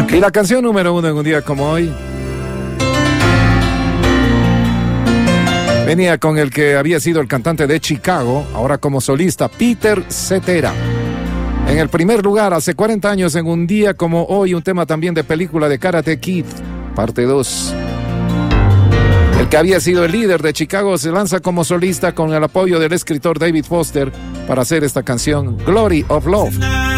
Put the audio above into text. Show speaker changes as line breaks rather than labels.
Y la canción número 1 en un día como hoy venía con el que había sido el cantante de Chicago, ahora como solista, Peter Cetera. En el primer lugar, hace 40 años en un día como hoy, un tema también de película de Karate Kid, parte 2. El que había sido el líder de Chicago se lanza como solista con el apoyo del escritor David Foster para hacer esta canción, Glory of Love.